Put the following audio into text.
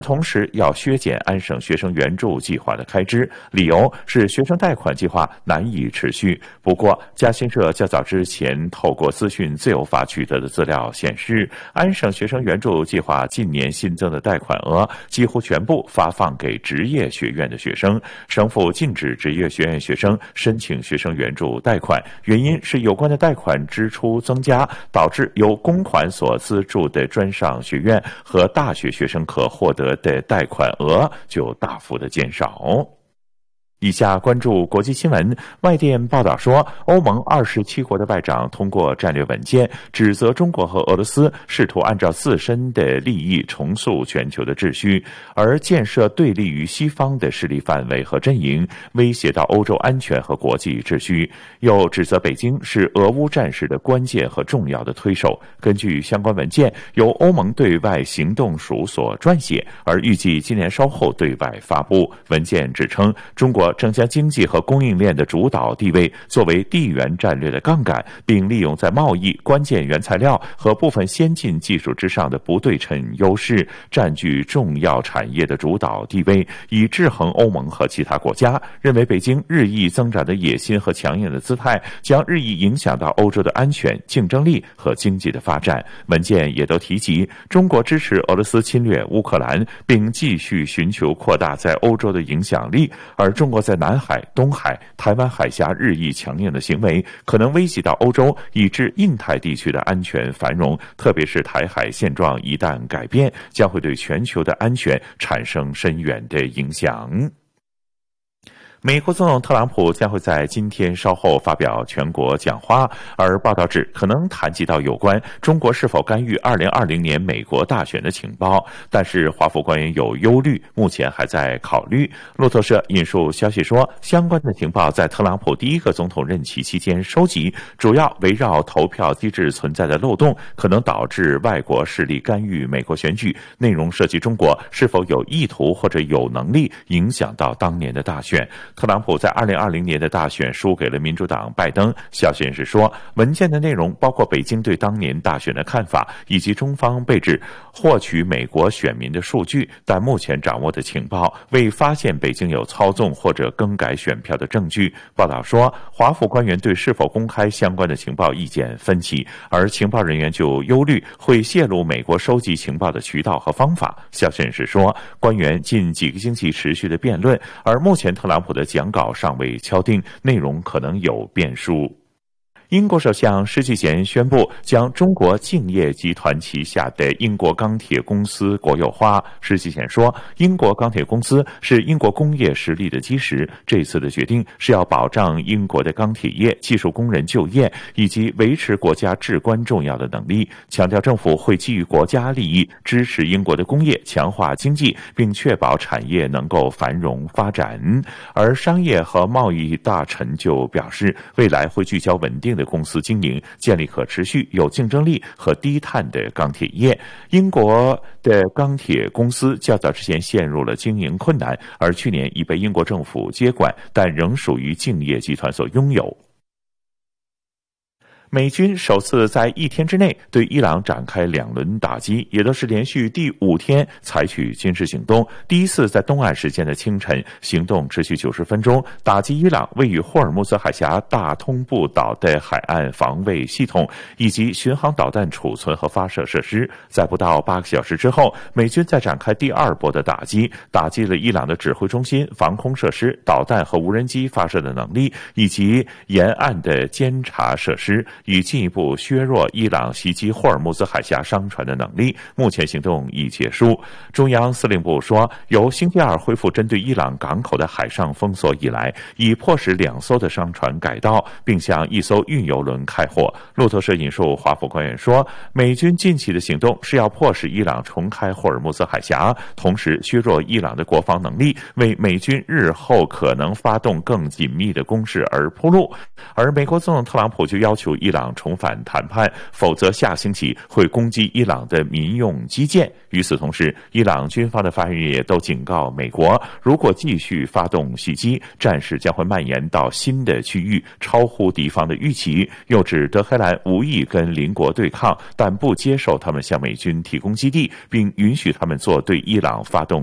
同时要削减安省学生援助计划的开支，理由是学生贷款计划难以持续。不过，加新社较早之前透过资讯自由法取得的资料显示，安省学生援助计划近年新增的贷款额几乎全部发放给职业学院的学生。省府禁止职业学院学生申请学生援助贷款，原因是有关的贷款支出增加，导致由公款所资助的专上学院和大学学生可获得的贷款额就大幅的减少。以下关注国际新闻。外电报道说，欧盟27国的外长通过战略文件，指责中国和俄罗斯试图按照自身的利益重塑全球的秩序，而建设对立于西方的势力范围和阵营，威胁到欧洲安全和国际秩序。又指责北京是俄乌战事的关键和重要的推手。根据相关文件，由欧盟对外行动署所撰写，而预计今年稍后对外发布。文件指称，中国正将经济和供应链的主导地位作为地缘战略的杠杆，并利用在贸易、关键原材料和部分先进技术之上的不对称优势，占据重要产业的主导地位，以制衡欧盟和其他国家。认为北京日益增长的野心和强硬的姿态将日益影响到欧洲的安全、竞争力和经济的发展。文件也都提及，中国支持俄罗斯侵略乌克兰，并继续寻求扩大在欧洲的影响力，而中国在南海、东海、台湾海峡日益强硬的行为，可能危及到欧洲以至印太地区的安全繁荣，特别是台海现状一旦改变，将会对全球的安全产生深远的影响。美国总统特朗普将会在今天稍后发表全国讲话，而报道指可能谈及到有关中国是否干预2020年美国大选的情报，但是华府官员有忧虑，目前还在考虑。路透社引述消息说，相关的情报在特朗普第一个总统任期期间收集，主要围绕投票机制存在的漏洞可能导致外国势力干预美国选举，内容涉及中国是否有意图或者有能力影响到当年的大选。特朗普在2020年的大选输给了民主党拜登。消息人士说，文件的内容包括北京对当年大选的看法，以及中方被指获取美国选民的数据，但目前掌握的情报未发现北京有操纵或者更改选票的证据。报道说，华府官员对是否公开相关的情报意见分歧，而情报人员就忧虑会泄露美国收集情报的渠道和方法。消息人士说，官员近几个星期持续的辩论，而目前特朗普的讲稿尚未敲定，内容可能有变数。英国首相施纪贤宣布将中国敬业集团旗下的英国钢铁公司国有化。施纪贤说，英国钢铁公司是英国工业实力的基石，这次的决定是要保障英国的钢铁业技术工人就业，以及维持国家至关重要的能力，强调政府会基于国家利益支持英国的工业，强化经济，并确保产业能够繁荣发展。而商业和贸易大臣就表示，未来会聚焦稳定的公司经营，建立可持续、有竞争力和低碳的钢铁业。英国的钢铁公司较早之前陷入了经营困难，而去年已被英国政府接管，但仍属于敬业集团所拥有。美军首次在一天之内对伊朗展开2轮打击，也都是连续第5天采取军事行动。第一次在东岸时间的清晨，行动持续90分钟，打击伊朗位于霍尔木兹海峡大通布岛的海岸防卫系统以及巡航导弹储存和发射设施。在不到8个小时之后，美军再展开第2波的打击，打击了伊朗的指挥中心、防空设施、导弹和无人机发射的能力，以及沿岸的监察设施，以进一步削弱伊朗袭击霍尔木兹海峡商船的能力。目前行动已结束。中央司令部说，由星期2恢复针对伊朗港口的海上封锁以来，已迫使2艘的商船改道，并向1艘运油轮开火。路透社引述华府官员说，美军近期的行动是要迫使伊朗重开霍尔木兹海峡，同时削弱伊朗的国防能力，为美军日后可能发动更紧密的攻势而铺路。而美国总统特朗普就要求伊伊朗重返谈判，否则下星期会攻击伊朗的民用基建。与此同时，伊朗军方的发言人也都警告美国，如果继续发动袭击，战事将会蔓延到新的区域，超乎敌方的预期。又指德黑兰无意跟邻国对抗，但不接受他们向美军提供基地，并允许他们做对伊朗发动